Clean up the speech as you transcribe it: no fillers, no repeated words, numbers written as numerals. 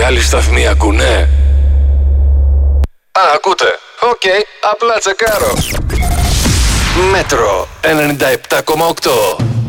Άλλοι σταθμοί ακούνε? Α, ακούτε. Οκ, απλά τσεκάρω. Μέτρο 97,8.